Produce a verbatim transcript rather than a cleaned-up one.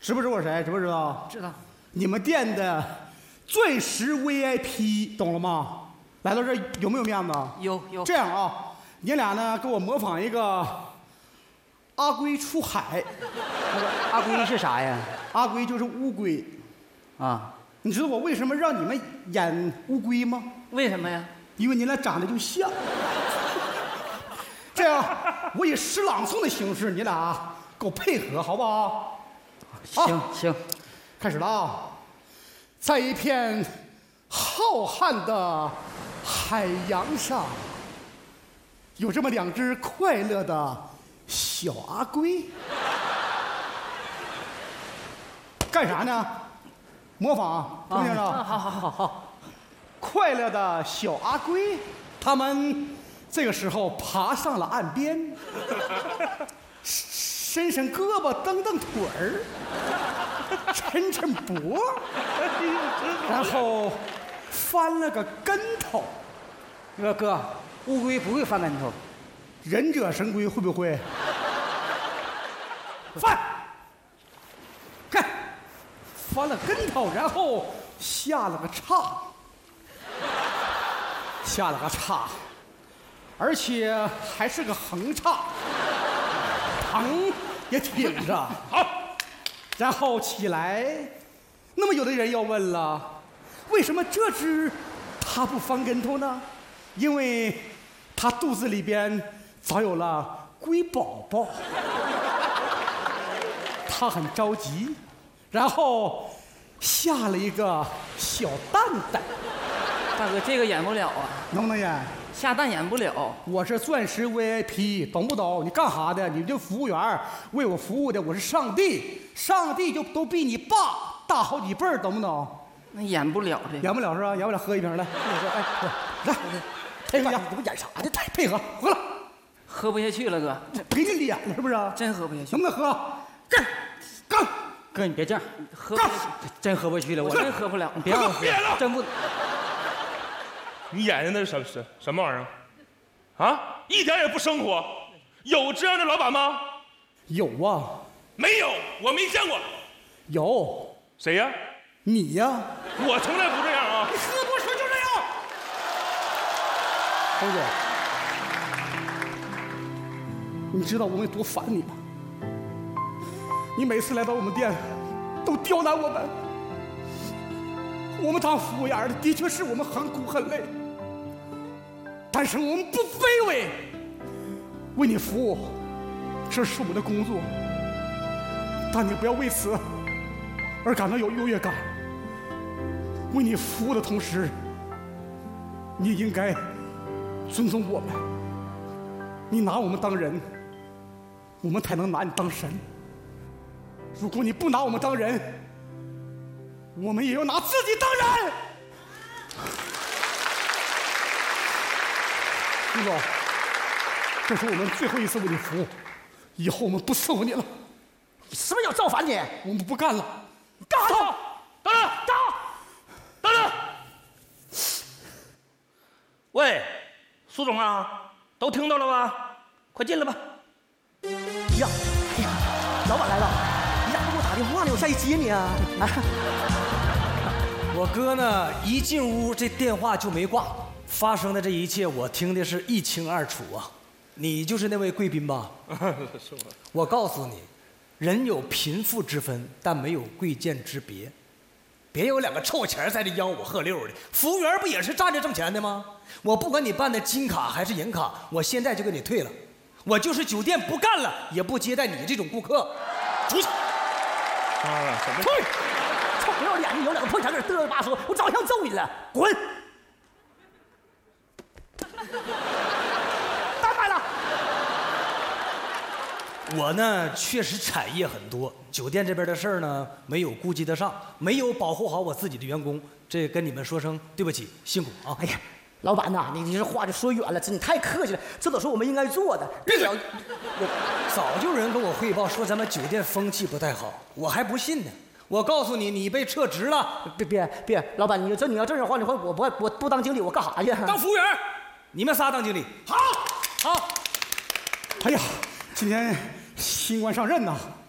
知不知道我谁？知不知道？ 知道。 你们店的钻石 V I P， 懂了吗？来到这儿有没有面子？ 有有。 这样啊，你俩呢给我模仿一个阿龟出海。 那个阿龟是啥呀？ 阿龟就是乌龟。 啊， 你知道我为什么让你们演乌龟吗？ 为什么呀？ 因为你俩长得就像。这样，我以诗朗诵的形式，你俩给我配合，好不好？ 行行， 开始了啊！在一片浩瀚的海洋上，有这么两只快乐的小阿龟。干啥呢？模仿，听没听着？ 好好好好。 快乐的小阿龟，他们这个时候爬上了岸边，伸伸胳膊，蹬蹬腿儿，抻抻脖，然后翻了个跟头。 哥哥，乌龟不会翻跟头， 忍者神龟会不会？翻，看，翻了跟头，然后下了个叉。下了个叉，而且还是个横叉，疼也挺着。好，然后起来。那么有的人要问了，为什么这只它不翻跟头呢？因为它肚子里边早有了龟宝宝，它很着急，然后下了一个小蛋蛋。 大哥，这个演不了啊。 能不能演？ 下蛋演不了。 我是钻石 V I P， 懂不懂？你干啥的？你这服务员为我服务的，我是上帝，上帝就都比你爸大好几辈儿，懂不懂？ 那演不了这个。 演不了是吧？演不了，喝一瓶来。哎，来，配合演，你们演啥呢？配合，喝了。 喝不下去了，哥。 给你脸了是不是？ 真喝不下去。 能不能喝？干，干。 哥，你别这样，喝不下去，真喝不下去了，我真喝不了，你别让我喝，真不。 你演的那是什什什么玩意儿？啊，一点也不生活。有这样的老板吗？ 有啊。 没有，我没见过。 有。 谁呀？ 你呀。 我从来不这样啊。 你喝多水就这样。红姐，你知道我们有多烦你吗？你每次来到我们店，都刁难我们。我们当服务员的，的确是我们很苦很累，但是我们不卑微，为你服务，这是我们的工作。但你不要为此而感到有优越感。为你服务的同时，你应该尊重我们。你拿我们当人，我们才能拿你当神。如果你不拿我们当人，我们也要拿自己当人。李总，这是我们最后一次为你服务，以后我们不伺候你了。 你是不是要造反你？ 我们不干了。 干啥？ 等等， 走！ 等等。喂，苏总啊，都听到了吧？快进来吧。 呀，哎呀，老板来了，你咋不给我打电话呢？我下去接你啊！啊！ 我哥呢，一进屋这电话就没挂，发生的这一切我听的是一清二楚啊。你就是那位贵宾吧？ 是我。 我告诉你，人有贫富之分，但没有贵贱之别。别有两个臭钱在这吆五喝六的，服务员不也是站着挣钱的吗？我不管你办的金卡还是银卡，我现在就给你退了。我就是酒店不干了，也不接待你这种顾客。出去！ 啊，什么？ 退！臭不要脸的，有两个破钱在这嘚瑟吧嗦，我早想揍你了，滚！单买了。 我呢，确实产业很多，酒店这边的事儿呢，没有顾及得上，没有保护好我自己的员工，这跟你们说声对不起，辛苦啊！ 哎呀，老板呐，你你这话就说远了，这你太客气了，这都是我们应该做的。别聊， 我早就有人跟我汇报说咱们酒店风气不太好，我还不信呢。我告诉你，你被撤职了。 别别别，老板，你这你要这样的话，你话我不我不当经理，我干啥去？ 当服务员，你们仨当经理。 好，好。 哎呀，今天新官上任呐。